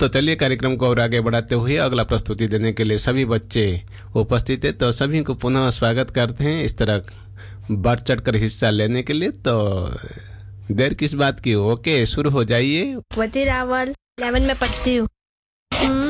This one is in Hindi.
तो चलिए कार्यक्रम को और आगे बढ़ाते हुए अगला प्रस्तुति देने के लिए सभी बच्चे उपस्थित है, तो सभी को पुनः स्वागत करते हैं इस तरह बढ़ चढ़कर हिस्सा लेने के लिए। तो देर किस बात की, ओके शुरू हो जाइए। वती रावल 11 में पढ़ती हूँ।